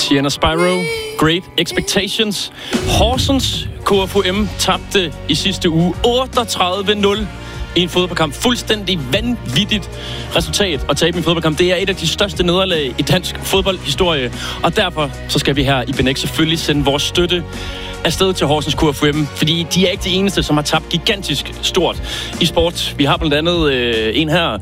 Sienna Spyro, Great Expectations. Horsens KFUM tabte i sidste uge 38-0 i en fodboldkamp. Fuldstændig vanvittigt resultat at tabe en fodboldkamp. Det er et af de største nederlag i dansk fodboldhistorie. Og derfor så skal vi her i Benex selvfølgelig sende vores støtte afsted til Horsens KFUM, fordi de er ikke de eneste, som har tabt gigantisk stort i sport. Vi har blandt andet en her,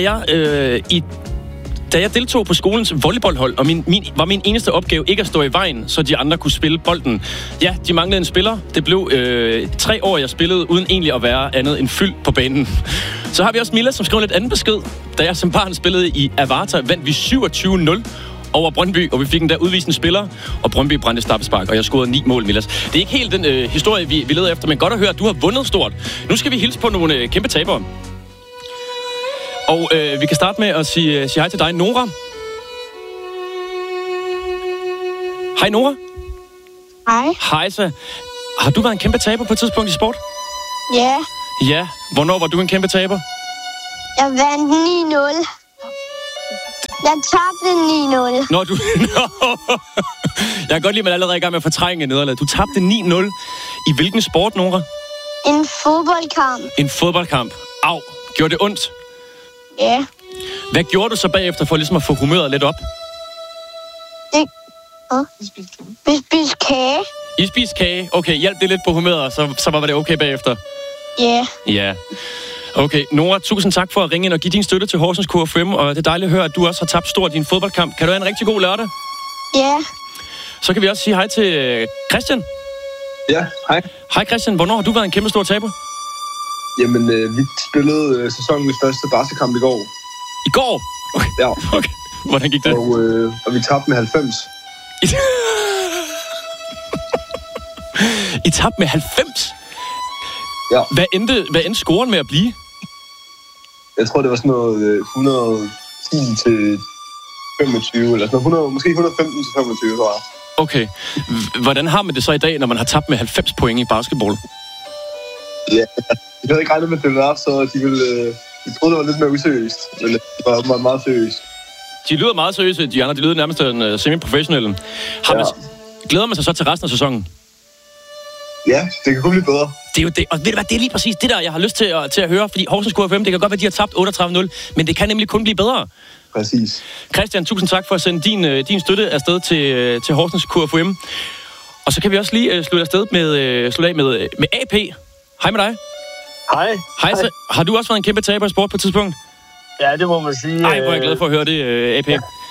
Da jeg deltog på skolens volleyballhold, og var min eneste opgave ikke at stå i vejen, så de andre kunne spille bolden. Ja, de manglede en spiller. Det blev 3 år, jeg spillede, uden egentlig at være andet end fyld på banen. Så har vi også Mila, som skrev lidt anden besked. Da jeg som barn spillede i Avarta, vandt vi 27-0 over Brøndby, og vi fik en der udvisende spiller, og Brøndby brændte straffespark, og jeg scorede 9 mål, Milas. Det er ikke helt den historie, vi leder efter, men godt at høre, at du har vundet stort. Nu skal vi hilse på nogle kæmpe tabere. Og vi kan starte med at sige hej til dig, Nora. Hej, Nora. Hej. Hej, så. Har du været en kæmpe taber på et tidspunkt i sport? Ja. Ja. Hvornår var du en kæmpe taber? Jeg vandt 9-0. Jeg tabte 9-0. Nå, du... Jeg kan godt lide, at man allerede er i gang med at fortrænge nederlaget. Du tabte 9-0. I hvilken sport, Nora? En fodboldkamp. En fodboldkamp. Au. Gjorde det ondt? Ja. Hvad gjorde du så bagefter for ligesom at få humøret lidt op? Vi spiste kage. I spiste kage? Okay, hjalp det lidt på humøret, så var det okay bagefter? Ja. Ja. Okay, Nora, tusind tak for at ringe ind og give din støtte til Horsens KFUM, og det er dejligt at høre, at du også har tabt stort i din fodboldkamp. Kan du have en rigtig god lørdag? Ja. Så kan vi også sige hej til Christian. Ja, hej. Hej Christian, hvornår har du været en kæmpe stor taber? Jamen, vi spillede sæsonens første basketkamp i går. I går? Okay. Ja. Okay. Hvordan gik det? Og vi tabte med 90. I tabte med 90? Ja. Hvad endte scoren med at blive? Jeg tror, det var sådan noget 110 til 25, eller sådan noget, måske 115 til 25, tror jeg. Okay. Hvordan har man det så i dag, når man har tabt med 90 point i basketball? Ja, jeg havde ikke regnet med, at det var, så de troede, det var lidt mere useriøst, men det var meget seriøst. De lyder meget seriøse, de andre. De lyder nærmest semi-professionelle. Glæder man sig så til resten af sæsonen? Ja, det kan kun blive bedre. Det er jo det. Og ved du hvad, det er lige præcis det der, jeg har lyst til at høre. Fordi Horsens KFUM, det kan godt være, de har tabt 38-0, men det kan nemlig kun blive bedre. Præcis. Christian, tusind tak for at sende din støtte afsted til Horsens KFUM. Og så kan vi også lige slutte af med AP. Hej med dig. Hej. Hej. Så, har du også været en kæmpe taber i sport på et tidspunkt? Ja, det må man sige. Ej, hvor er jeg glad for at høre det, AP.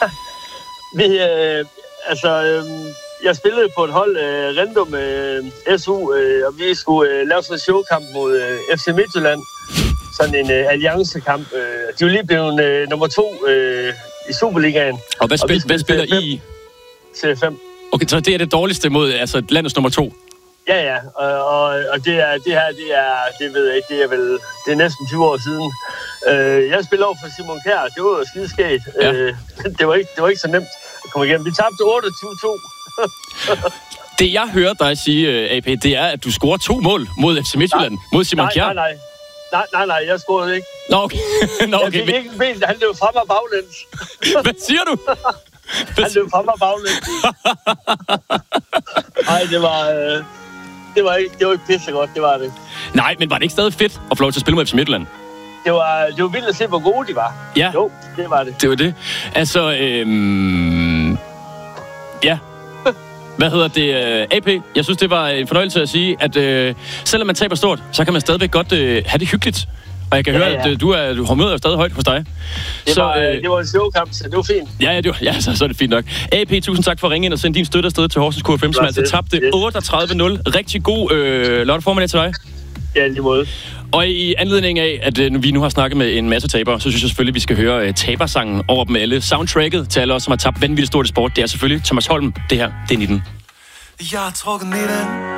Jeg spillede på et hold, Rendum SU, og vi skulle lave sådan en showkamp mod FC Midtjylland. Sådan en alliancekamp. De var lige blevet nummer 2 i Superligaen. Og hvad spiller I? C5. Okay, så det er det dårligste mod landets nummer 2? Ja, og det ved jeg ikke, det er næsten 20 år siden. Jeg spillede over for Simon Kjær, det var skideskægt. Ja. Det var ikke så nemt at komme igennem. Vi tabte 28-2. Det jeg hører dig sige, AP, det er, at du scorer 2 mål mod FC Midtjylland, mod Simon Kjær. Nej, jeg scorede ikke. Nå, okay. Jeg fik ikke en ben, han løb frem og baglæns. Hvad siger du? Han løb frem og baglæns. Nej, det var ikke pissegodt, det var det. Nej, men var det ikke stadig fedt at få lov til at spille mod FC Midtjylland? Det var vildt at se, hvor gode de var. Ja. Jo, det var det. Det var det. Altså, ja. Hvad hedder det? AP, jeg synes, det var en fornøjelse at sige, at selvom man taber stort, så kan man stadigvæk godt have det hyggeligt. Og jeg kan høre, at humøret er stadig højt hos dig. Det var en showkamp, så det var fint. Ja, så er det fint nok. AP, tusind tak for at ringe ind og sende din støtte afsted til Horsens KFUM, som altså tabte 38-0. Rigtig god lørdag formiddag til dig. Ja, lige måde. Og i anledning af, at vi nu har snakket med en masse tabere, så synes jeg selvfølgelig, at vi skal høre tabersangen over dem alle. Soundtracket til alle os, som har tabt vanvittigt stort i sport, det er selvfølgelig Thomas Holm. Det her, det er 19. Jeg har trukket 19.